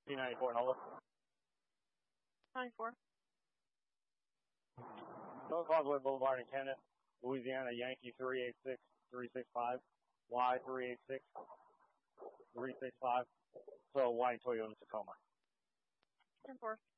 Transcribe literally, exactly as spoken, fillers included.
T ninety-four, Nola. ninety-four. North Causeway Boulevard in Kennett, Louisiana, Yankee three eight six three six five, Y three eight six three six five. So Y Toyota Tacoma. ten four.